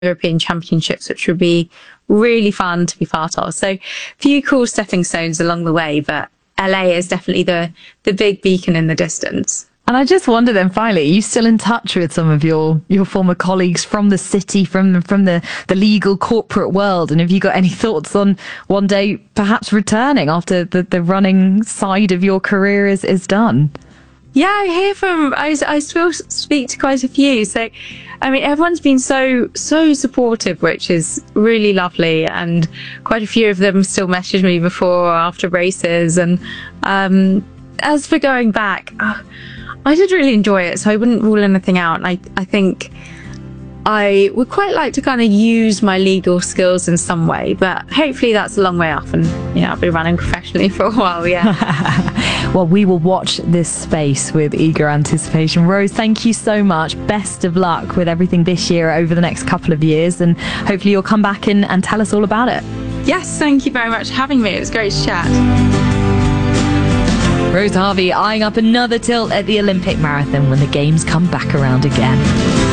European Championships, which would be really fun to be part of. So a few cool stepping stones along the way, but LA is definitely the big beacon in the distance. And I just wonder then, finally, are you still in touch with some of your former colleagues from the city, from the legal corporate world? And have you got any thoughts on one day perhaps returning after the running side of your career is done? Yeah, I still speak to quite a few. So, I mean, everyone's been so supportive, which is really lovely. And quite a few of them still message me before or after races. And as for going back, I did really enjoy it, so I wouldn't rule anything out. And I think I would quite like to kind of use my legal skills in some way, but hopefully that's a long way off, and I'll be running professionally for a while. Well, we will watch this space with eager anticipation. Rose, thank you so much. Best of luck with everything this year over the next couple of years, and hopefully you'll come back and tell us all about it. Yes, thank you very much for having me. It was great to chat. Rose Harvey eyeing up another tilt at the Olympic marathon when the games come back around again.